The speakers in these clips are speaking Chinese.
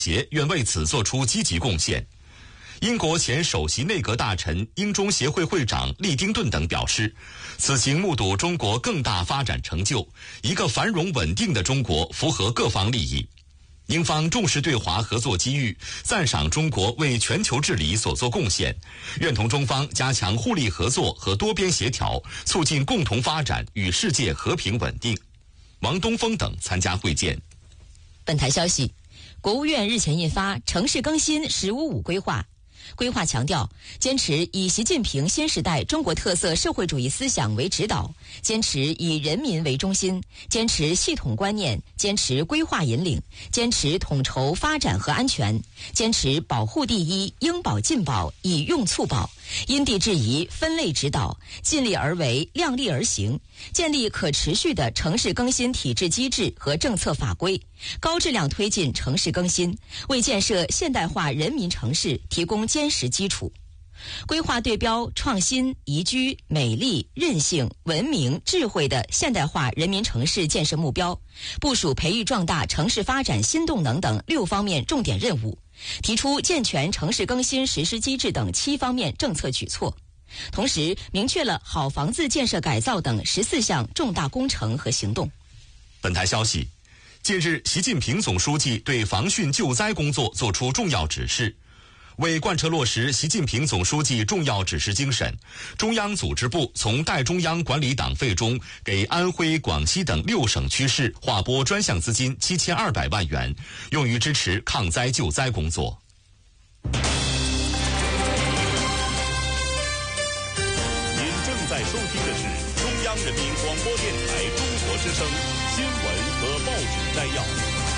协愿为此作出积极贡献。英国前首席内阁大臣、英中协会会长利丁顿等表示，此行目睹中国更大发展成就，一个繁荣稳定的中国符合各方利益。英方重视对华合作机遇，赞赏中国为全球治理所作贡献，愿同中方加强互利合作和多边协调，促进共同发展与世界和平稳定。王东峰等参加会见。 本台消息，国务院日前印发《城市更新“十五五”规划》。规划强调，坚持以习近平新时代中国特色社会主义思想为指导，坚持以人民为中心，坚持系统观念，坚持规划引领，坚持统筹发展和安全，坚持保护第一，应保尽保，以用促保，因地制宜，分类指导，尽力而为，量力而行，建立可持续的城市更新体制机制和政策法规，高质量推进城市更新，为建设现代化人民城市提供坚实基础。规划对标创新、宜居、美丽、韧性、文明、智慧的现代化人民城市建设目标，部署培育壮大城市发展新动能等6方面重点任务，提出健全城市更新实施机制等7方面政策举措。同时明确了好房子建设改造等14项重大工程和行动。 本台消息，近日习近平总书记对防汛救灾工作作出重要指示。为贯彻落实习近平总书记重要指示精神，中央组织部从代中央管理党费中给安徽、广西等6省区市划拨专项资金7200万元，用于支持抗灾救灾工作。 您正在收听的是中央人民广播电台中国之声新闻和报纸摘要。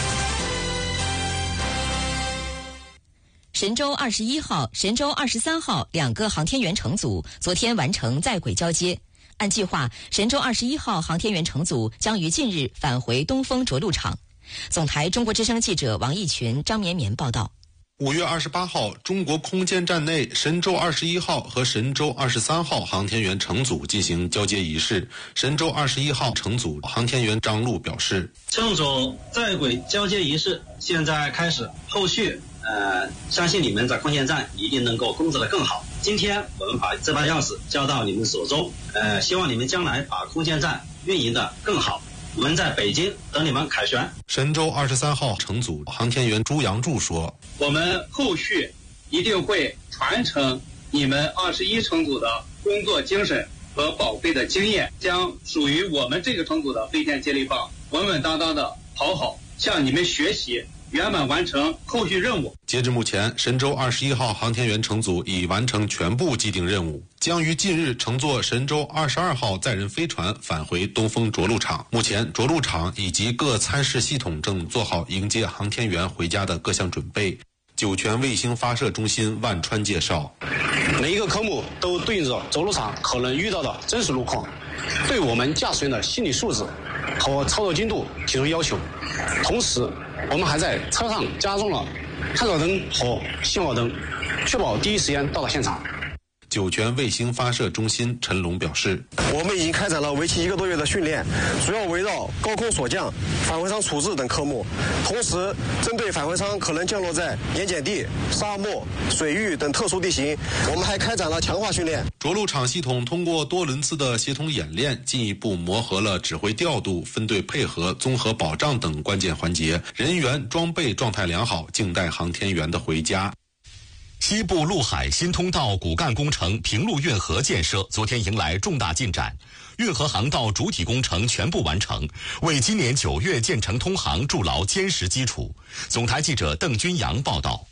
神舟21号、神舟23号2个航天员乘组昨天完成在轨交接。按计划，神舟21号航天员乘组将于近日返回东风着陆场。总台中国之声记者王义群、张绵绵报道。 5月28号，中国空间站内神舟21号和神舟23号航天员乘组进行交接仪式。神舟21号乘组航天员张璐表示， 乘组在轨交接仪式现在开始，后续相信你们在空间站一定能够工作得更好。今天我们把这把钥匙交到你们手中，希望你们将来把空间站运营得更好。我们在北京等你们凯旋。 神舟23号乘组航天员朱杨柱说， 我们后续一定会传承你们21乘组的工作精神和宝贵的经验，将属于我们这个乘组的飞天接力棒稳稳当当的跑好，向你们学习，圆满完成后续任务。 截至目前，神舟21号航天员乘组已完成全部既定任务，将于近日乘坐神舟22号载人飞船返回东风着陆场。目前，着陆场以及各参试系统正做好迎接航天员回家的各项准备。酒泉卫星发射中心万川介绍， 每一个科目都对应着着陆场可能遇到的真实路况，对我们驾驶员的心理素质和操作精度提出要求。同时，我们还在车上加装了探照灯和信号灯，确保第一时间到达现场。 酒泉卫星发射中心陈龙表示， 我们已经开展了为期1个多月的训练，主要围绕高空锁降、返回舱处置等科目，同时针对返回舱可能降落在盐碱地、沙漠、水域等特殊地形，我们还开展了强化训练。 着陆场系统通过多轮次的协同演练，进一步磨合了指挥调度、分队配合、综合保障等关键环节，人员装备状态良好，静待航天员的回家。 西部陆海新通道骨干工程平陆运河建设昨天迎来重大进展，运河航道主体工程全部完成，为今年9月建成通航筑牢坚实基础。总台记者邓军阳报道。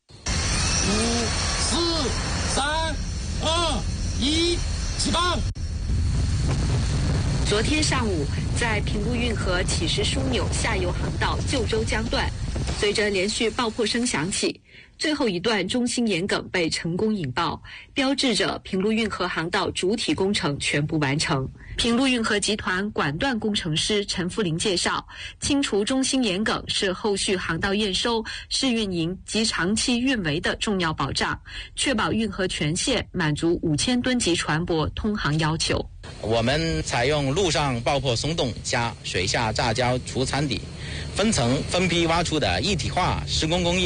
5、4、3、2、1，起航！ 昨天上午，在平陆运河起石枢纽下游航道旧州江段，随着连续爆破声响起， 最后一段中兴沿梗被成功引爆，标志着平陆运河航道主体工程全部完成。平陆运河集团管段工程师陈富林介绍，清除中兴沿梗是后续航道验收、试运营及长期运维的重要保障，确保运河全线满足5000吨级船舶通航要求。 我们采用陆上爆破松动加水下炸胶除残底，分层分批挖出的一体化施工工艺